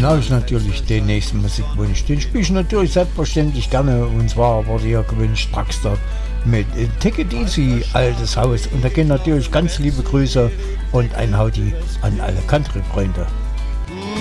Dann habe ich natürlich den nächsten Musikwunsch. Den spiele ich natürlich selbstverständlich gerne. Und zwar wurde hier gewünscht Draxler mit Take It Easy, altes Haus. Und da gehen natürlich ganz liebe Grüße und ein Howdy an alle Country-Freunde.